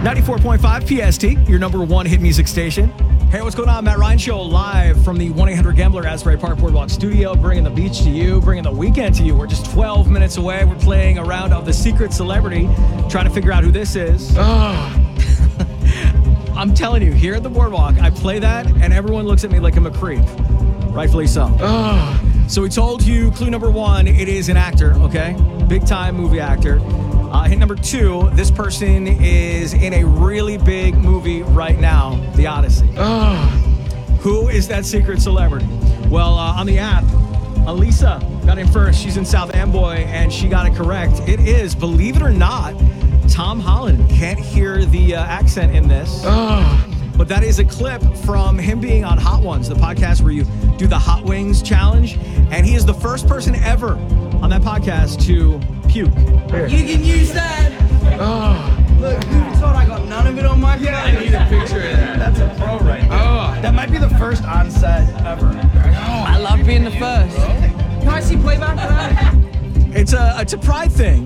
94.5 PST, your number one hit music station. Hey, what's going on? Matt Ryan Show live from the 1-800-GAMBLER Asbury Park Boardwalk studio, bringing the beach to you, bringing the weekend to you. We're just 12 minutes away. We're playing a round of the Secret Celebrity, trying to figure out who this is. I'm telling you, here at the Boardwalk, I play that, and everyone looks at me like I'm a creep. Rightfully so. So we told you, clue number one, it is an actor, okay? Big-time movie actor. Hint number two, this person is in a really big movie right now, The Odyssey. Who is that secret celebrity? Well, on the app, Elisa got in first. She's in South Amboy, and she got it correct. It is, believe it or not, Tom Holland. Can't hear the accent in this. But that is a clip from him being on Hot Ones, the podcast where you do the Hot Wings challenge. And he is the first person ever on that podcast to puke. Here. You can use that. Look, who thought I got none of it on my phone? I need a picture of that. That's a pro right there. That might be the first on set ever. I love being the first. Can I see playback for that? It's a pride thing.